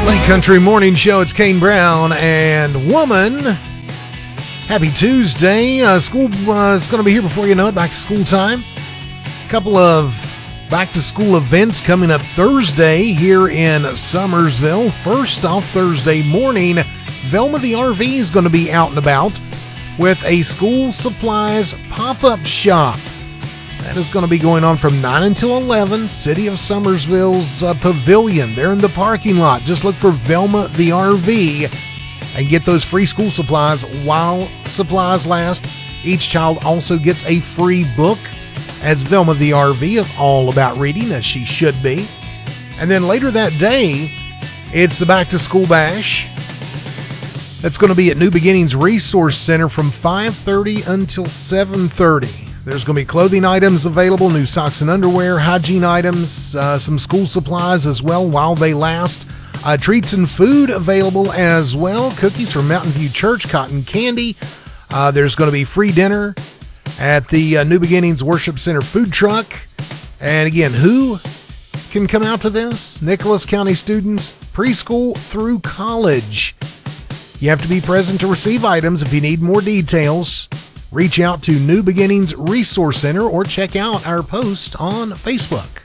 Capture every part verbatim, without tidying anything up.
Late Country Morning Show. It's Kane Brown and Woman. Happy Tuesday. Uh, school uh, is going to be here before you know it. Back to school time. A couple of back to school events coming up Thursday here in Summersville. First off, Thursday morning, Velma the R V is going to be out and about with a school supplies pop-up shop. That is going to be going on from nine until eleven. City of Summersville's uh, Pavilion. They're in the parking lot. Just look for Velma the R V and get those free school supplies while supplies last. Each child also gets a free book, as Velma the R V is all about reading, as she should be. And then later that day, it's the Back to School Bash. That's going to be at New Beginnings Resource Center from five thirty until seven thirty. There's going to be clothing items available, new socks and underwear, hygiene items, uh, some school supplies as well while they last. Uh, treats and food available as well. Cookies from Mountain View Church, cotton candy. Uh, there's going to be free dinner at the uh, New Beginnings Worship Center food truck. And again, who can come out to this? Nicholas County students, preschool through college. You have to be present to receive items. If you need more details, reach out to New Beginnings Resource Center or check out our post on Facebook.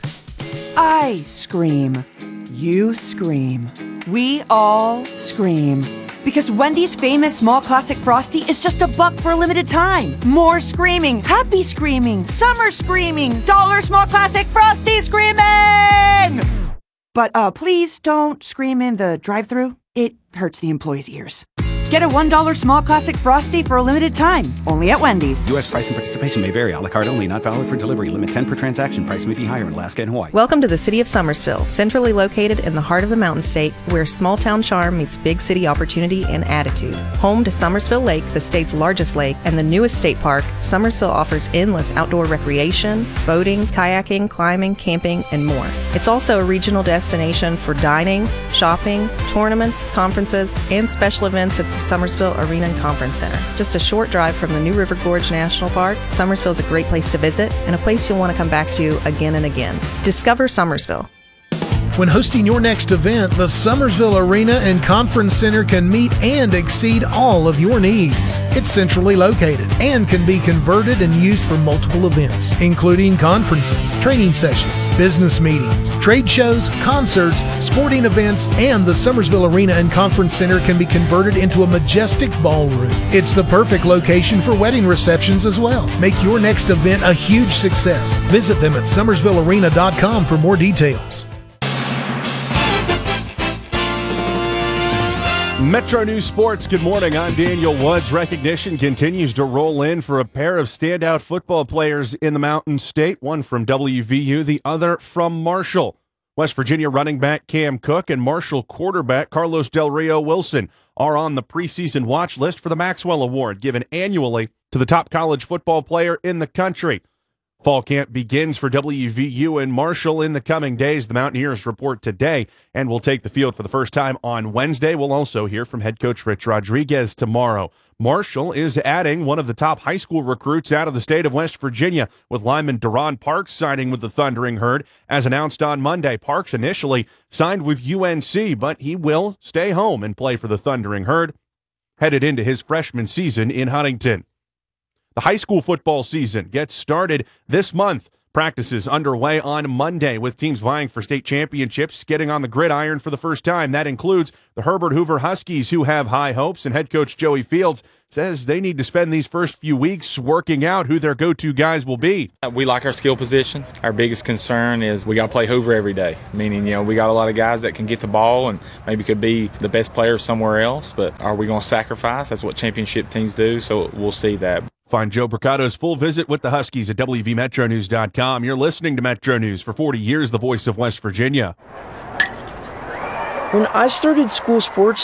I scream. You scream. We all scream. Because Wendy's famous small classic Frosty is just a buck for a limited time. More screaming, happy screaming, summer screaming, dollar small classic Frosty screaming! But uh, please don't scream in the drive-thru. It hurts the employees' ears. Get a one dollar small classic Frosty for a limited time, only at Wendy's. U S price and participation may vary. A la carte only, not valid for delivery. Limit ten per transaction. Price may be higher in Alaska and Hawaii. Welcome to the city of Summersville, centrally located in the heart of the Mountain State, where small town charm meets big city opportunity and attitude. Home to Summersville Lake, the state's largest lake, and the newest state park, Summersville offers endless outdoor recreation, boating, kayaking, climbing, camping, and more. It's also a regional destination for dining, shopping, tournaments, conferences, and special events at the Summersville Arena and Conference Center. Just a short drive from the New River Gorge National Park, Summersville is a great place to visit and a place you'll want to come back to again and again. Discover Summersville. When hosting your next event, the Summersville Arena and Conference Center can meet and exceed all of your needs. It's centrally located and can be converted and used for multiple events, including conferences, training sessions, business meetings, trade shows, concerts, sporting events, and the Summersville Arena and Conference Center can be converted into a majestic ballroom. It's the perfect location for wedding receptions as well. Make your next event a huge success. Visit them at summersville arena dot com for more details. Metro News Sports, good morning. I'm Daniel Woods. Recognition continues to roll in for a pair of standout football players in the Mountain State, one from W V U, the other from Marshall. West Virginia running back Cam Cook and Marshall quarterback Carlos Del Rio Wilson are on the preseason watch list for the Maxwell Award, given annually to the top college football player in the country. Fall camp begins for W V U and Marshall in the coming days. The Mountaineers report today and will take the field for the first time on Wednesday. We'll also hear from head coach Rich Rodriguez tomorrow. Marshall is adding one of the top high school recruits out of the state of West Virginia, with lineman Deron Parks signing with the Thundering Herd. As announced on Monday, Parks initially signed with U N C, but he will stay home and play for the Thundering Herd, headed into his freshman season in Huntington. The high school football season gets started this month. Practices underway on Monday with teams vying for state championships getting on the gridiron for the first time. That includes the Herbert Hoover Huskies, who have high hopes, and head coach Joey Fields says they need to spend these first few weeks working out who their go-to guys will be. We like our skill position. Our biggest concern is we got to play Hoover every day, meaning, you know, we got a lot of guys that can get the ball and maybe could be the best player somewhere else, but are we going to sacrifice? That's what championship teams do, so we'll see that. Find Joe Bricato's full visit with the Huskies at W V metro news dot com. You're listening to Metro News, for forty years, the voice of West Virginia. When I started school sports,